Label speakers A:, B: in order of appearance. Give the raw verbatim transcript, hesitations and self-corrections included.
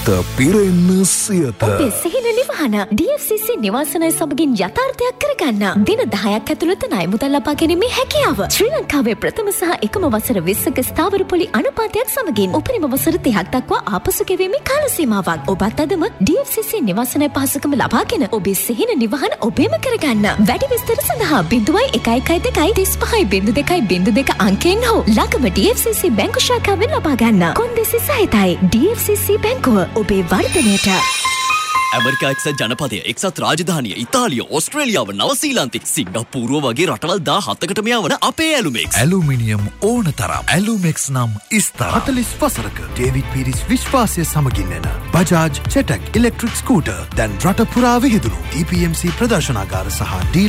A: පිරෙන්න සියත
B: ඔබේ සිහින නිවහන ඩී එෆ් සී සී නිවාසනය සමගින් යථාර්ථයක් කරගන්න. දින දහයක් ඇතුළත ණය මුදල් ලබා ගැනීමේ හැකියාව. ශ්‍රී ලංකාවේ ප්‍රථම සහ එකම වසර විස්සක ස්ථාවර පොලි අනුපාතයක් සමගින් උපරිම වසර තිහක් දක්වා ආපසු ගෙවීමේ කාල සීමාවක්. ඔබත් අදම ඩී එෆ් සී සී නිවාසනය පහසුකම ලබාගෙන ඔබේ සිහින නිවහන ඔබේම කරගන්න. වැඩි විස්තර සඳහා බිංදුවයි එකයි එකයි දෙකයි තිස් පහයි බිංදු දෙකයි බිංදු දෙක අංකයෙන් හෝ ළඟම ඩී එෆ් සී සී බැංකු ශාඛාවෙන් ලබා ගන්න. කොන්දේසි සහිතයි ඩී එෆ් සී සී බැංකුව ඔබේ වර්ධනයට.
C: ඇමරිකා එක්සත් ජනපදය, එක්සත් රාජධානිය, ඉතාලිය, ඕස්ට්‍රේලියාව, නවසීලන්තේ, සිංගප්පූරුව වගේ රටවල් දාහතකට මෙයා වන අපේ ඇලුමෙක්ස්.
A: ඇලුමිනියම් ඕන තරම්. ඇලුමෙක්ස් නම් ස්ථාර. හතළිස් වසරක ඩේවිඩ් පීරිස් විශ්වාසය සමගින් එන බජාජ් චෙටක් ඉලෙක්ට්‍රික් ස්කූටර් දැන් රට පුරා විහිදුණු ඊ පී එම් සී ප්‍රදර්ශනාගාර සහ ඩීලර්